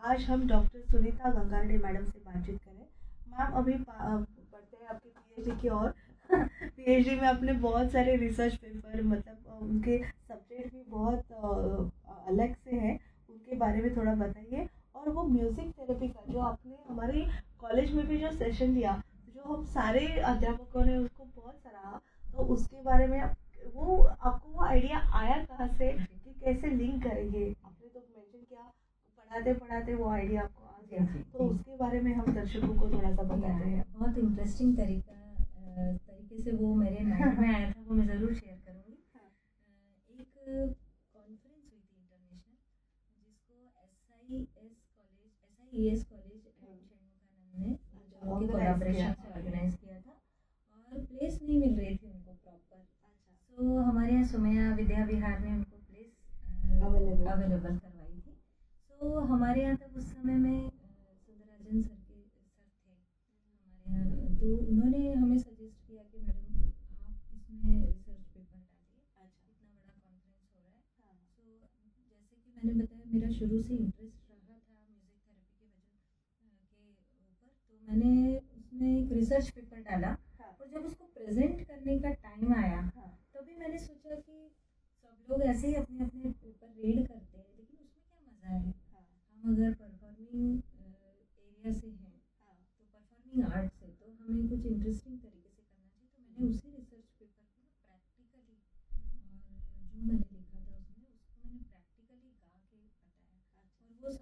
आज हम doctor Sunita गंगारेड्डी madam से बातचीत करें। मैम अभी पढ़ते हैं आपकी पीएचडी की ओर। पीएचडी में आपने बहुत सारे रिसर्च पेपर, मतलब उनके सब्जेक्ट भी बहुत अलग से हैं, उनके बारे में थोड़ा बताइए। और वो म्यूज़िक थेरेपी का जो आपने हमारे कॉलेज में भी जो सेशन दिया, जो हम सारे अध्यापकों ने उसको बहुत सराहा, तो उसके बारे में वो आपको वो आइडिया आया कहाँ से कि कैसे लिंक करेंगे? आपने तो मेंशन किया पढ़ाते पढ़ाते वो आइडिया आपको आ गया, तो उसके बारे में हम दर्शकों को थोड़ा सा बताते हैं। बहुत इंटरेस्टिंग तरीके से वो मेरे माइंड में आया था, वो मैं ज़रूर शेयर करूँगी। एक कॉन्फ्रेंस हुई थी इंटरनेशनल, जिसको SIES कॉलेज षणमुखानंद ने कोलैबोरेशन से ऑर्गेनाइज किया था, और प्लेस नहीं मिल रही थी उनको प्रॉपर। तो हमारे यहाँ सुमैया विद्या विहार ने उनको प्लेस अवेलेबल करवाई थी। तो हमारे यहाँ तब उस समय में सुंदराजन सर थे हमारे यहाँ, तो उन्होंने हमें सजेस्ट किया कि मैडम आप इसमें रिसर्च पेपर डालिए, इतना बड़ा कॉन्फ्रेंस हो रहा है। तो जैसे कि मैंने बताया, मेरा शुरू से इंटरेस्ट रहा था म्यूज़िक थेरेपी के ऊपर, तो मैंने उसमें एक रिसर्च पेपर डाला। और जब उसको प्रेजेंट करने का टाइम आया, तभी मैंने सोचा कि सब लोग ऐसे ही अपने अपने पेपर रीड करते हैं, लेकिन उसमें क्या मज़ा है। हम अगर परफॉर्मिंग एरिया से हैं, तो परफॉर्मिंग आर्ट से, तो हमें कुछ इंटरेस्टिंग तरीके से करना चाहिए। तो मैंने उसी रिसर्च पेपर को प्रैक्टिकली, और जो मैंने लिखा था उसमें, उसको मैंने प्रैक्टिकली गा के बताया। और वो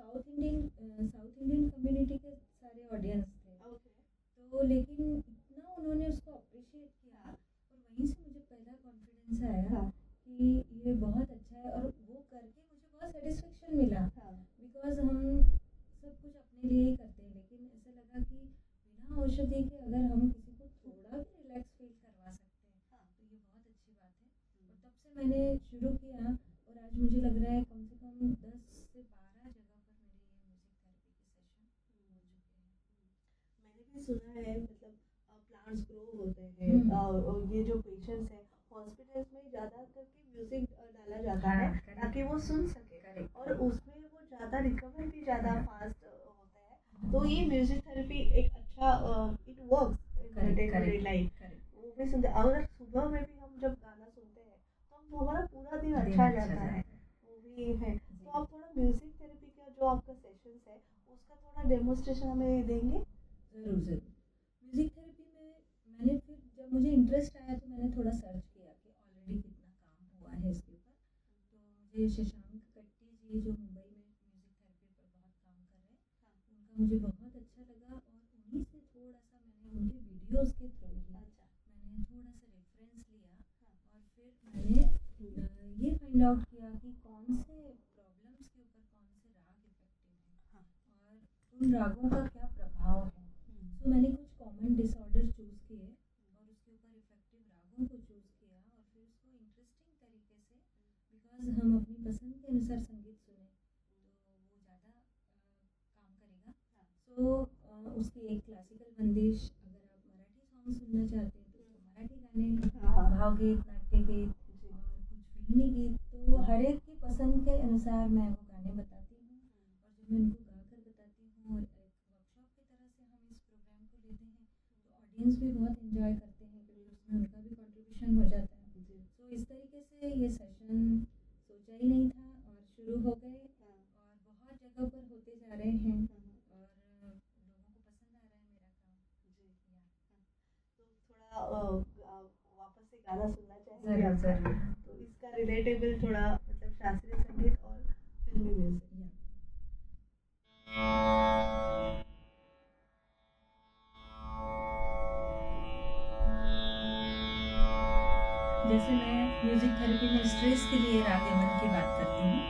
साउथ इंडियन कम्युनिटी के सारे ऑडियंस थे। तो लेकिन इतना उन्होंने उसको अप्रिशिएट किया, और वहीं से मुझे पहला कॉन्फिडेंस आया कि ये बहुत अच्छा है। और वो करके मुझे बहुत सेटिस्फेक्शन मिला, बिकॉज हम सब कुछ अपने लिए ही करते हैं, लेकिन ऐसा लगा कि बिना औषधि के अगर हम किसी को थोड़ा भी रिलैक्स फील करवा सकते हैं, तो ये बहुत अच्छी बात है। और तब से मैंने शुरू किया, और आज मुझे लग रहा है कम से कम 10 से 12 जगह पर मेरे ये म्यूज़िक थेरेपी के सेशन हो चुके हैं। मैंने भी सुना है, मतलब प्लांट्स ग्रो होते हैं, और ये जो पेशेंट्स हैं हॉस्पिटल्स में ज़्यादा करके म्यूजिक डाला जाता है ताकि वो सुन सके, और उसमें वो ज़्यादा रिकवर भी ज़्यादा फास्ट होते हैं। तो ये म्यूजिक थेरेपी एक अच्छा it works in day to day life. वो भी सुनते, अगर सुबह में भी हम जब गाना सुनते हैं तो हमारा पूरा दिन अच्छा जाता है, वो भी है। तो आप थोड़ा म्यूजिक थेरेपी का जो आपका सेशंस है उसका थोड़ा डेमोस्ट्रेशन हमें देंगे? ज़रूर। म्यूज़िक थेरेपी में मैंने फिर जब मुझे इंटरेस्ट आया, तो मैंने थोड़ा सर्च किया कि ऑलरेडी कितना काम हुआ है इसके ऊपर। तो मुझे शशांक कट्टी जी, जो मुंबई में म्यूज़िक थेरेपी पर बहुत काम कर रहे हैं, उनका मुझे बहुत अच्छा लगा, और उन्हीं से थोड़ा सा मैंने उनके वीडियोज़ के थ्रू ही मैंने थोड़ा सा रेफरेंस लिया। और फिर मैंने ये फाइंड आउट किया कि कौन से प्रॉब्लम्स के ऊपर कौन से राग इफेक्टिव हैं, और उन रागों का क्या प्रभाव है। तो मैंने कुछ कॉमन डिसऑर्डर चूज़ किए, और उसके ऊपर इफेक्टिव रागों को चूज़ किया, और फिर उसको इंटरेस्टिंग तरीके से, बिकॉज हम अपनी पसंद के अनुसार संगीत सुने तो वो ज़्यादा काम करेगा। सो उसकी एक क्लासिकल बंदिश, अगर आप मराठी सॉन्ग सुनना चाहते हैं तो उसको मराठी गाने, भावगीत, नाट्य गीत, और कुछ फिल्मी गीत, तो हर एक की पसंद के अनुसार मैं वो गाने बताती हूँ। और जब मैं उनको गा कर बताती हूँ, और एक वर्कशॉप की तरह से हम इस प्रोग्राम को लेते हैं, तो ऑडियंस भी बहुत एंजॉय करते हैं, क्योंकि उसमें उनका भी कंट्रीब्यूशन हो जाता है। तो इस तरीके से ये सेशन सोचा ही नहीं था, और शुरू हो गए, और बहुत जगह पर होते जा रहे हैं, और लोगों को पसंद आ रहा है मेरा काम। तो थोड़ा वापस से गाना सुनना चाहेंगे आपका? तो इसका रिलेटेबल थोड़ा, मतलब शास्त्रीय संगीत और फिल्मी म्यूजिक। जैसे मैं म्यूज़िक थेरेपी में स्ट्रेस के लिए राग यमन की बात करती हूँ,